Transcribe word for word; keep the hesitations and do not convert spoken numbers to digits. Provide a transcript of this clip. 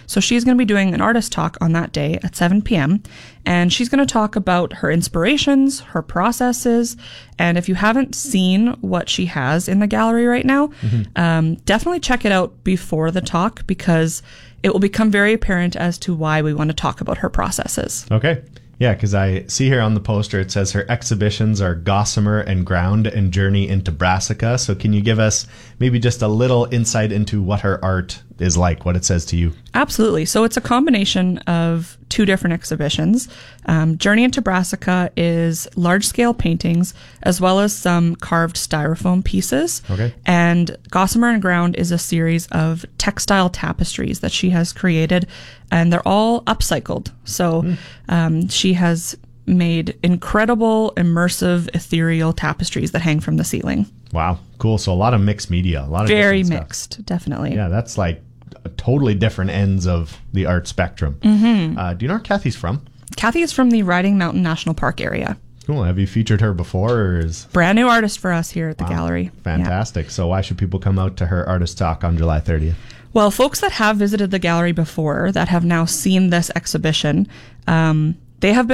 So she's going to be doing an artist talk on that day at seven p.m. And she's going to talk about her inspirations, her processes. And if you haven't seen what she has in the gallery right now, mm-hmm. um, definitely check it out before the talk, because it will become very apparent as to why we want to talk about her processes. Okay. Yeah, because I see here on the poster, it says her exhibitions are Gossamer and Ground and Journey into Brassica. So can you give us maybe just a little insight into what her art is like, what it says to you? Absolutely. So it's a combination of two different exhibitions. Um, Journey into Brassica is large-scale paintings as well as some carved styrofoam pieces. Okay. And Gossamer and Ground is a series of textile tapestries that she has created, and they're all upcycled. So mm. um, she has made incredible, immersive, ethereal tapestries that hang from the ceiling. Wow, cool. So a lot of mixed media, a lot of very different mixed, stuff. Definitely. Yeah, that's like totally different ends of the art spectrum. Mm-hmm. Uh, do you know where Kathy's from? Kathy is from the Riding Mountain National Park area. Cool. Have you featured her before, or is brand new artist for us here at the wow, gallery? Fantastic. Yeah. So why should people come out to her artist talk on July thirtieth? Well, folks that have visited the gallery before, that have now seen this exhibition, um, they have been